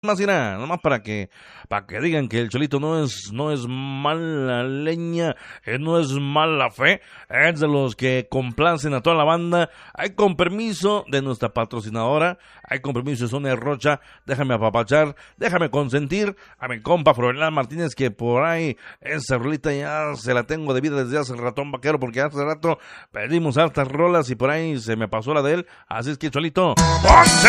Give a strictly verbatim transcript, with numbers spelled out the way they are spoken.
Más irá, nomás para que, para que digan que el Cholito no es, no es mala leña, eh, no es mala fe, es de los que complacen a toda la banda. Hay con permiso de nuestra patrocinadora, hay con permiso de Sonia Rocha, déjame apapachar, déjame consentir a mi compa Froilán Martínez, que por ahí esa rolita ya se la tengo de vida desde hace ratón vaquero, porque hace rato pedimos hartas rolas y por ahí se me pasó la de él, así es que Cholito, ¡ponte